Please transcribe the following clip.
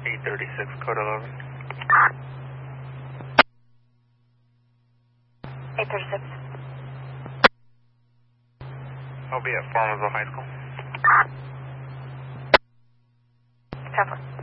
836, code 11. 836. I'll be at Farmersville High School. 10-4.